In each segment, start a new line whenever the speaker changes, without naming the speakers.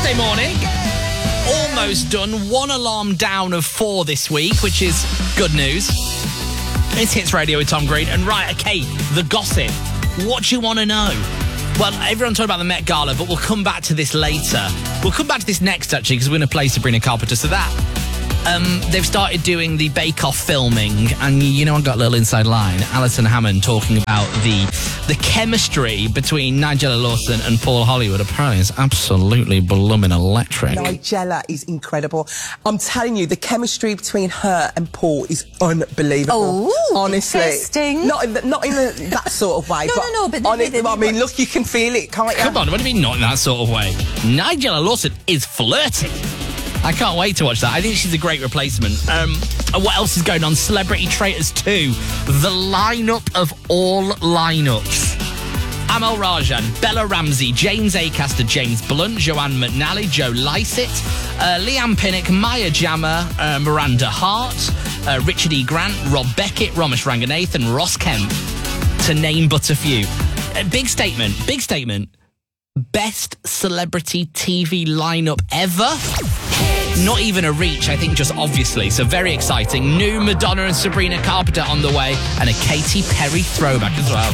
Monday morning. Almost done. 1 alarm down of 4 this week, which is good news. It's Hits Radio with Tom Green. And right, okay, the gossip. What do you want to know? Well, everyone's talking about the Met Gala, but we'll come back to this later. We'll come back to this next, actually, because we're going to play Sabrina Carpenter. So they've started doing the Bake Off filming, and you know I got a little inside line. Alison Hammond talking about the chemistry between Nigella Lawson and Paul Hollywood. Apparently it's absolutely blooming electric.
Nigella is incredible. I'm telling you, the chemistry between her and Paul is unbelievable.
Oh,
honestly.
interesting.
Not in that sort of way.
but
I mean, look, you can feel it, can't you?
Come on, what do you mean not in that sort of way? Nigella Lawson is flirty. I can't wait to watch that. I think she's a great replacement. What else is going on? Celebrity Traitors 2. The lineup of all lineups. Amel Rajan, Bella Ramsey, James Acaster, James Blunt, Joanne McNally, Joe Lycett, Leanne Pinnock, Maya Jama, Miranda Hart, Richard E. Grant, Rob Beckett, Ramesh Ranganathan, Ross Kemp, to name but a few. Big statement. Best celebrity TV lineup ever? Not even a reach, I think, just obviously. So very exciting. New Madonna and Sabrina Carpenter on the way, and a Katy Perry throwback as well.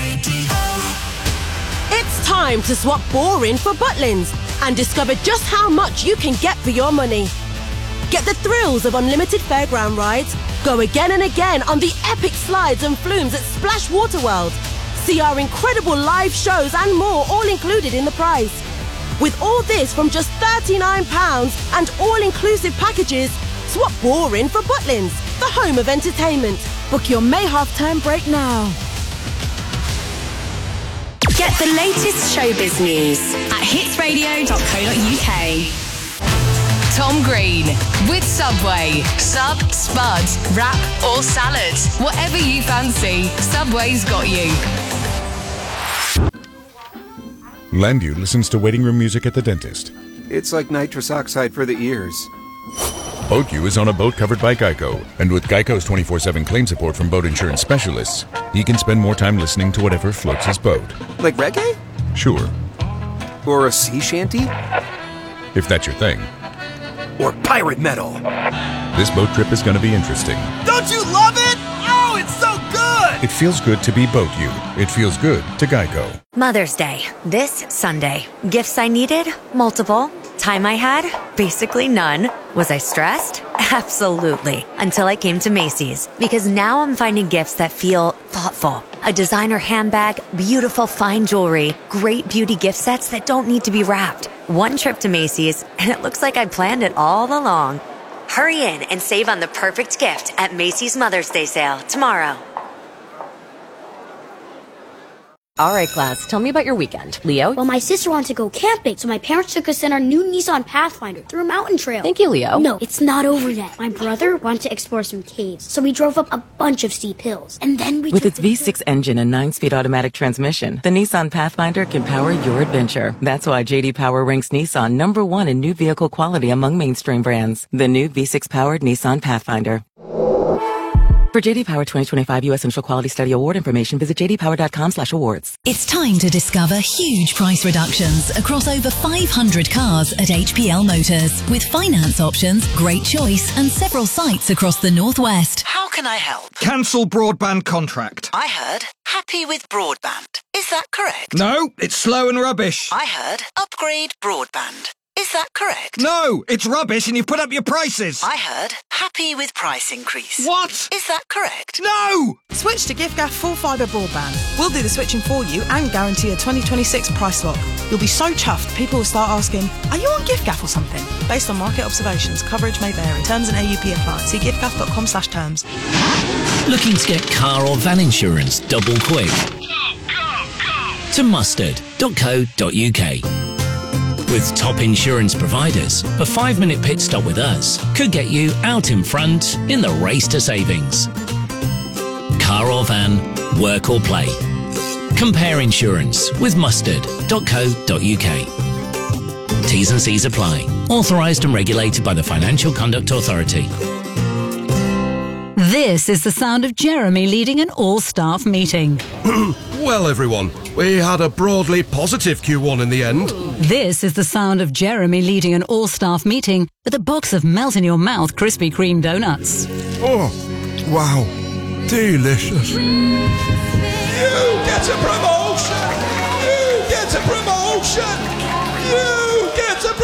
It's time to swap boring for Butlins and discover just how much you can get for your money. Get the thrills of unlimited fairground rides. Go again and again on the epic slides and flumes at Splash Waterworld. See our incredible live shows and more, all included in the price. With all this from just £39 and all-inclusive packages, swap boring for Butlins, the home of entertainment. Book your May half-term break now.
Get the latest showbiz news at hitsradio.co.uk. Tom Green with Subway. Sub, spud, wrap or salad. Whatever you fancy, Subway's got you.
Landu listens to waiting room music at the dentist.
It's like nitrous oxide for the ears.
BoatU is on a boat covered by Geico, and with Geico's 24/7 claim support from boat insurance specialists, he can spend more time listening to whatever floats his boat.
Like reggae?
Sure.
Or a sea shanty?
If that's your thing.
Or pirate metal?
This boat trip is going to be interesting.
Don't you love it? Oh, it's so good!
It feels good to be BoatU. It feels good to Geico.
Mother's Day, this Sunday. Gifts I needed? Multiple. Time I had? Basically none. Was I stressed? Absolutely. Until I came to Macy's. Because now I'm finding gifts that feel thoughtful. A designer handbag, beautiful fine jewelry, great beauty gift sets that don't need to be wrapped. One trip to Macy's, and it looks like I planned it all along. Hurry in and save on the perfect gift at Macy's Mother's Day sale tomorrow.
All right, class, tell me about your weekend. Leo?
Well, my sister wanted to go camping, so my parents took us in our new Nissan Pathfinder through a mountain trail.
Thank you, Leo.
No, it's not over yet. My brother wanted to explore some caves, so we drove up a bunch of steep hills. And then we
With its V6 engine and 9-speed automatic transmission, the Nissan Pathfinder can power your adventure. That's why J.D. Power ranks Nissan #1 in new vehicle quality among mainstream brands. The new V6-powered Nissan Pathfinder. For J.D. Power 2025 U.S. Initial Quality Study Award information, visit jdpower.com/awards.
It's time to discover huge price reductions across over 500 cars at HPL Motors. With finance options, great choice, and several sites across the Northwest.
How can I help?
Cancel broadband contract.
I heard happy with broadband. Is that correct?
No, it's slow and rubbish.
I heard upgrade broadband. Is that correct?
No, it's rubbish and you've put up your prices.
I heard happy with price increase.
What?
Is that correct?
No!
Switch to giffgaff full fibre broadband. We'll do the switching for you and guarantee a 2026 price lock. You'll be so chuffed, people will start asking, are you on giffgaff or something? Based on market observations, coverage may vary. Terms and AUP apply. See giffgaff.com/terms.
Looking to get car or van insurance double quick? To mustard.co.uk. With top insurance providers, a 5-minute pit stop with us could get you out in front in the race to savings. Car or van, work or play. Compare insurance with mustard.co.uk. T's and C's apply. Authorised and regulated by the Financial Conduct Authority.
This is the sound of Jeremy leading an all-staff meeting.
Well, everyone, we had a broadly positive Q1 in the end.
This is the sound of Jeremy leading an all-staff meeting with a box of melt-in-your-mouth Krispy Kreme donuts.
Oh, wow. Delicious.
You get a promotion! You get a promotion! You